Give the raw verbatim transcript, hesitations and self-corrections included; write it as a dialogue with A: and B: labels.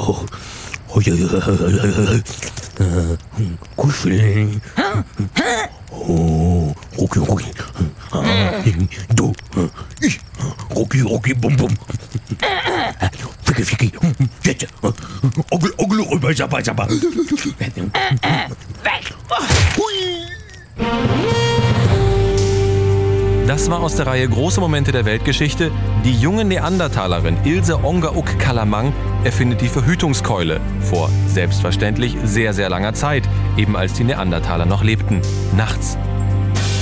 A: Oh, oh, ja, ja, ja, ja. Kuscheln. Oh, Rucki, Rucki. Du, ich, Rucki, Rucki, bum, bum. Ficki, Ficki, jetzt. Ogel, Ogel, rüber, Sabba, Sabba.
B: Das war aus der Reihe Große Momente der Weltgeschichte. Die junge Neandertalerin Ilse Ongeuk-Kalamang erfindet die Verhütungskeule. Vor selbstverständlich sehr, sehr langer Zeit, eben als die Neandertaler noch lebten. Nachts.